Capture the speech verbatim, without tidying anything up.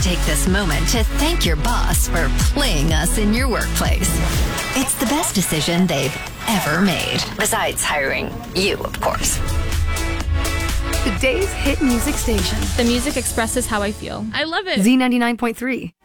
take this moment to thank your boss for playing us in your workplace. It's the best decision they've ever made. Besides hiring you, of course. Today's hit music station. The music expresses how I feel. I love it. Z ninety-nine point three.